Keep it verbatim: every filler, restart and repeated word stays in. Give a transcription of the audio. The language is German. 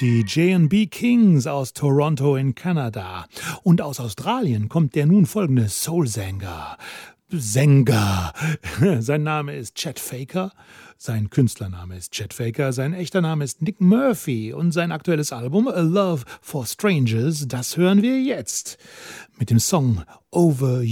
Die J and B Kings aus Toronto in Kanada. Und aus Australien kommt der nun folgende Soul-Sänger. Sänger. Sein Name ist Chet Faker. Sein Künstlername ist Chet Faker. Sein echter Name ist Nick Murphy. Und sein aktuelles Album A Love for Strangers, das hören wir jetzt. Mit dem Song Over